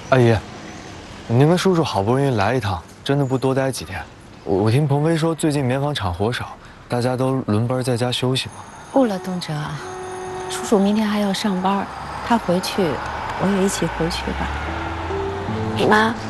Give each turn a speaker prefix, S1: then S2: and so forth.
S1: 阿姨，您跟叔叔好不容易来一趟，真的不多待几天？我听鹏飞说，最近棉纺厂活少，大家都轮班在家休息嘛。
S2: 不了，东哲，叔叔明天还要上班，他回去，我也一起回去吧。
S3: 妈，